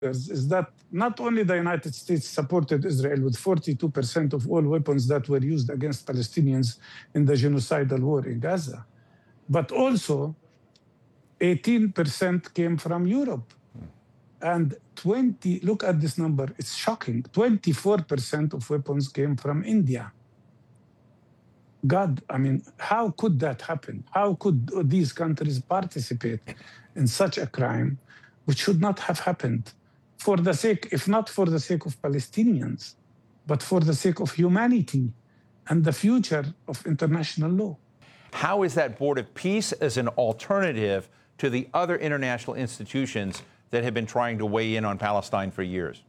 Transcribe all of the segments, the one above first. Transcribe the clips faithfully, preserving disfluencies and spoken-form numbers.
is that not only the United States supported Israel with forty-two percent of all weapons that were used against Palestinians in the genocidal war in Gaza, but also eighteen percent came from Europe. And twenty, look at this number, it's shocking. twenty-four percent of weapons came from India. God, I mean, how could that happen? How could these countries participate in such a crime, which should not have happened? For the sake, if not for the sake of Palestinians, but for the sake of humanity and the future of international law. How is that Board of Peace as an alternative to the other international institutions that have been trying to weigh in on Palestine for years?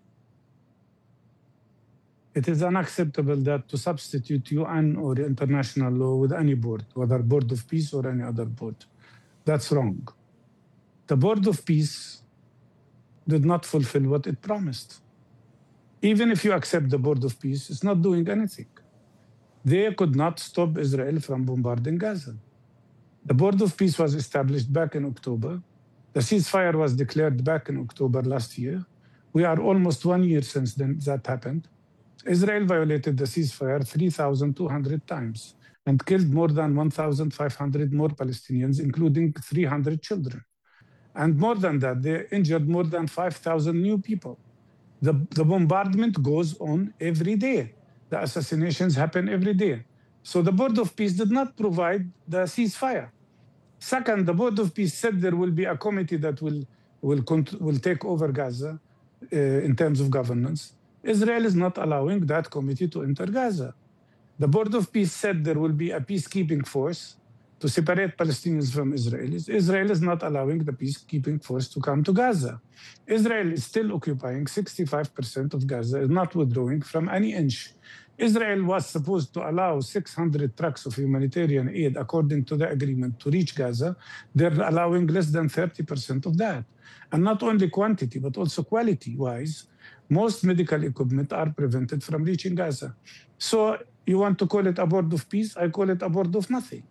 It is unacceptable that to substitute U N or international law with any board, whether Board of Peace or any other board. That's wrong. The Board of Peace did not fulfill what it promised. Even if you accept the Board of Peace, it's not doing anything. They could not stop Israel from bombarding Gaza. The Board of Peace was established back in October. The ceasefire was declared back in October last year. We are almost one year since then that happened. Israel violated the ceasefire three thousand two hundred times and killed more than one thousand five hundred more Palestinians, including three hundred children. And more than that, they injured more than five thousand new people. The, the bombardment goes on every day. The assassinations happen every day. So the Board of Peace did not provide the ceasefire. Second, the Board of Peace said there will be a committee that will, will, will take over Gaza uh, in terms of governance. Israel is not allowing that committee to enter Gaza. The Board of Peace said there will be a peacekeeping force to separate Palestinians from Israelis. Israel is not allowing the peacekeeping force to come to Gaza. Israel is still occupying sixty-five percent of Gaza, is not withdrawing from any inch. Israel was supposed to allow six hundred trucks of humanitarian aid, according to the agreement, to reach Gaza. They're allowing less than thirty percent of that. And not only quantity, but also quality-wise, most medical equipment are prevented from reaching Gaza. So you want to call it a Board of Peace? I call it a Board of Nothing.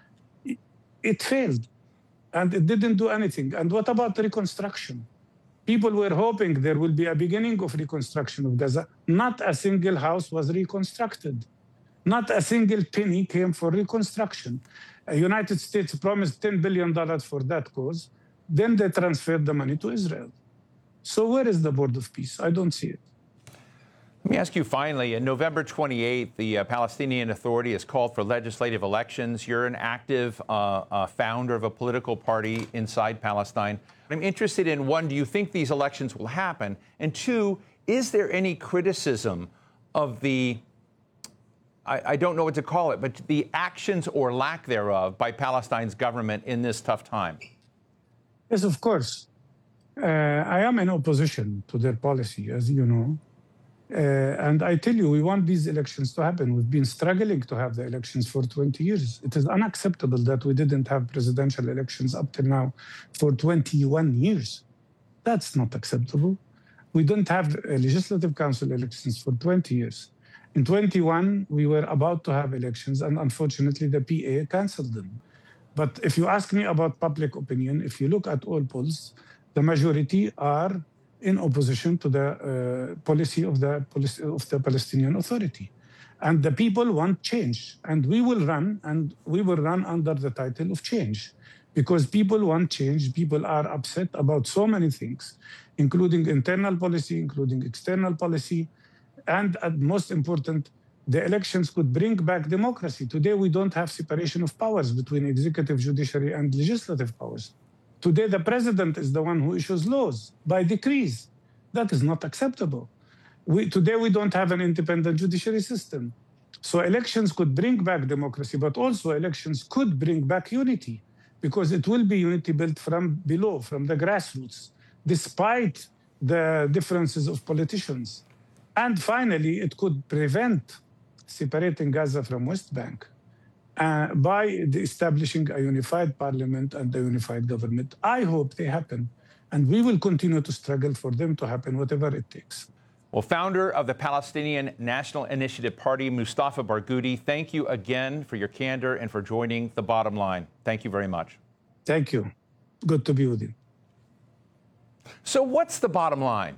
It failed, and it didn't do anything. And what about reconstruction? People were hoping there will be a beginning of reconstruction of Gaza. Not a single house was reconstructed. Not a single penny came for reconstruction. The United States promised ten billion dollars for that cause. Then they transferred the money to Israel. So where is the Board of Peace? I don't see it. Let me ask you finally, on November twenty-eighth, the uh, Palestinian Authority has called for legislative elections. You're an active uh, uh, founder of a political party inside Palestine. I'm interested in, one, do you think these elections will happen? And two, is there any criticism of the, I, I don't know what to call it, but the actions or lack thereof by Palestine's government in this tough time? Yes, of course. Uh, I am in opposition to their policy, as you know. Uh, and I tell you, we want these elections to happen. We've been struggling to have the elections for twenty years. It is unacceptable that we didn't have presidential elections up till now for twenty-one years. That's not acceptable. We didn't have uh, legislative council elections for twenty years. In twenty-one, we were about to have elections, and unfortunately, the P A canceled them. But if you ask me about public opinion, if you look at all polls, the majority are in opposition to the uh, policy of the policy of the Palestinian Authority. And the people want change. And we will run, and we will run under the title of change. Because people want change, people are upset about so many things, including internal policy, including external policy, and uh, most important, the elections could bring back democracy. Today, we don't have separation of powers between executive, judiciary, and legislative powers. Today, the president is the one who issues laws by decrees. That is not acceptable. We, today, we don't have an independent judiciary system. So elections could bring back democracy, but also elections could bring back unity, because it will be unity built from below, from the grassroots, despite the differences of politicians. And finally, it could prevent separating Gaza from West Bank. Uh, by establishing a unified parliament and a unified government. I hope they happen, and we will continue to struggle for them to happen, whatever it takes. Well, founder of the Palestinian National Initiative Party, Mustafa Barghouti, thank you again for your candor and for joining The Bottom Line. Thank you very much. Thank you. Good to be with you. So what's the bottom line?